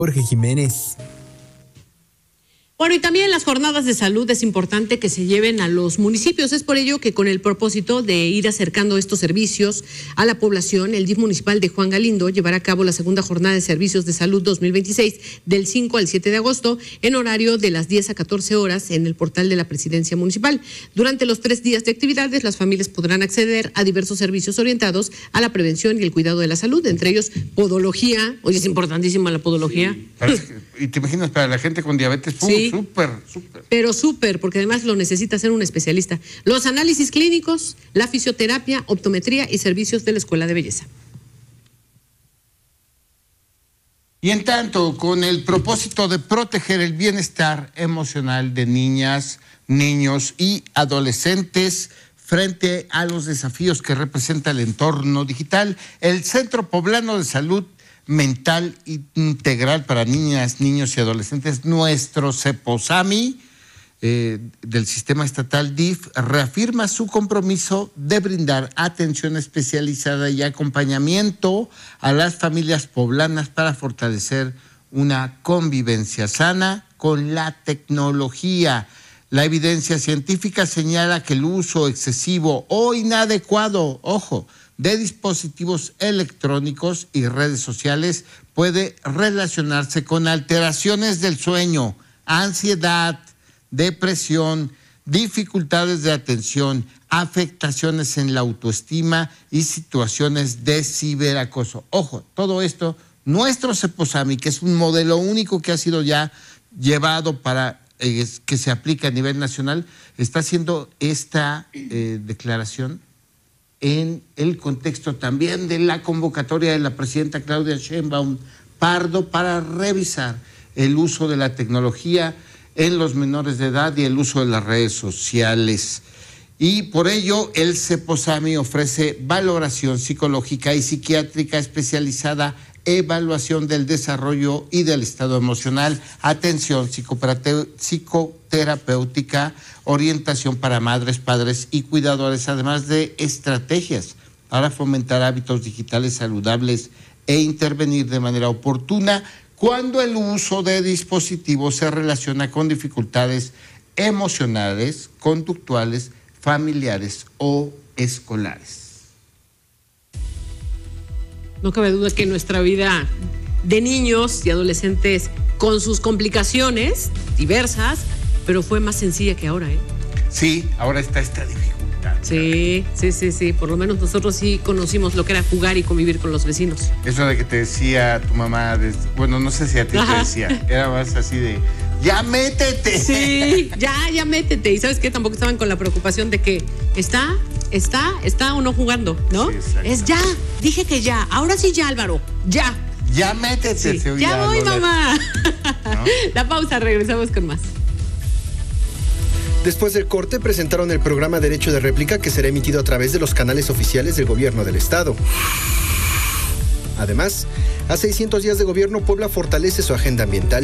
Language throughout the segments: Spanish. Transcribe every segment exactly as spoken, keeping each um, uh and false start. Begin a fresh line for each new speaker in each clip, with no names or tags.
Jorge Jiménez.
Bueno, y también las jornadas de salud es importante que se lleven a los municipios. Es por ello que con el propósito de ir acercando estos servicios a la población, el D I F municipal de Juan Galindo llevará a cabo la segunda jornada de servicios de salud dos mil veintiséis del cinco al siete de agosto en horario de las diez a catorce horas en el portal de la Presidencia Municipal. Durante los tres días de actividades, las familias podrán acceder a diversos servicios orientados a la prevención y el cuidado de la salud, entre ellos podología. Oye, es importantísima la podología.
Sí, y te imaginas para la gente con diabetes, ¡pum! Sí. Súper, súper.
Pero súper, porque además lo necesita ser un especialista. Los análisis clínicos, la fisioterapia, optometría y servicios de la Escuela de Belleza.
Y en tanto, con el propósito de proteger el bienestar emocional de niñas, niños y adolescentes frente a los desafíos que representa el entorno digital, el Centro Poblano de Salud Mental Integral para Niñas, Niños y Adolescentes, nuestro CEPOSAMI, eh, del sistema estatal D I F, reafirma su compromiso de brindar atención especializada y acompañamiento a las familias poblanas para fortalecer una convivencia sana con la tecnología. La evidencia científica señala que el uso excesivo o inadecuado, ojo, de dispositivos electrónicos y redes sociales puede relacionarse con alteraciones del sueño, ansiedad, depresión, dificultades de atención, afectaciones en la autoestima y situaciones de ciberacoso. Ojo, todo esto, nuestro CEPOSAMI, que es un modelo único que ha sido ya llevado para eh, que se aplique a nivel nacional, está haciendo esta eh, declaración en el contexto también de la convocatoria de la presidenta Claudia Sheinbaum Pardo para revisar el uso de la tecnología en los menores de edad y el uso de las redes sociales. Y por ello, el CEPOSAMI ofrece valoración psicológica y psiquiátrica especializada, evaluación del desarrollo y del estado emocional, atención psicoterapéutica, orientación para madres, padres y cuidadores, además de estrategias para fomentar hábitos digitales saludables e intervenir de manera oportuna cuando el uso de dispositivos se relaciona con dificultades emocionales, conductuales, familiares o escolares.
No cabe duda que nuestra vida de niños y adolescentes, con sus complicaciones diversas, pero fue más sencilla que ahora, ¿eh?
Sí, ahora está esta dificultad.
Sí, sí, sí, sí. Por lo menos nosotros sí conocimos lo que era jugar y convivir con los vecinos.
Eso de que te decía tu mamá, de, bueno, no sé si a ti Ajá. te decía, era más así de, ¡ya métete!
Sí, ya, ya métete. Y ¿sabes qué? Tampoco estaban con la preocupación de que está... Está, está o no jugando, ¿no? Sí, es ya, dije que ya, ahora sí ya, Álvaro, ya.
Ya métete.
Sí. Ya voy, mamá. ¿No? La pausa, regresamos con más.
Después del corte presentaron el programa Derecho de Réplica, que será emitido a través de los canales oficiales del gobierno del estado. Además, a seiscientos días de gobierno, Puebla fortalece su agenda ambiental.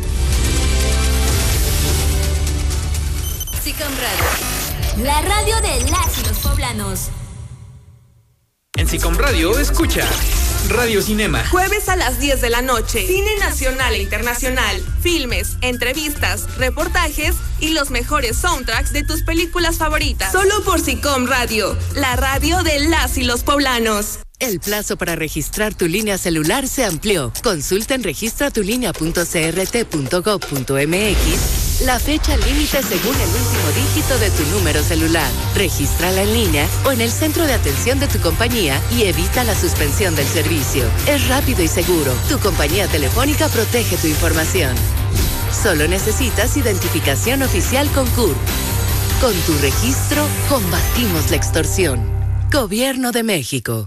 SICOM Radio, la radio de las y los poblanos.
En SICOM Radio, escucha Radio Cinema.
Jueves a las diez de la noche. Cine nacional e internacional. Filmes, entrevistas, reportajes y los mejores soundtracks de tus películas favoritas. Solo por SICOM Radio, la radio de las y los poblanos.
El plazo para registrar tu línea celular se amplió. Consulta en registra tu línea punto c r t punto gov punto m x la fecha límite según el último dígito de tu número celular. Regístrala en línea o en el centro de atención de tu compañía y evita la suspensión del servicio. Es rápido y seguro. Tu compañía telefónica protege tu información. Solo necesitas identificación oficial con C U R. Con tu registro, combatimos la extorsión. Gobierno de México.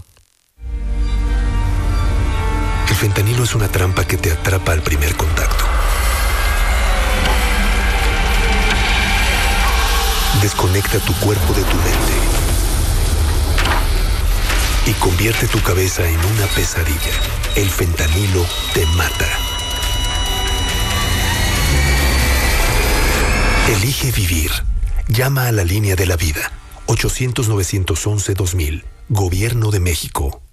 El fentanilo es una trampa que te atrapa al primer contacto. Desconecta tu cuerpo de tu mente y convierte tu cabeza en una pesadilla. El fentanilo te mata. Elige vivir. Llama a la línea de la vida. ochocientos, novecientos once, dos mil. Gobierno de México.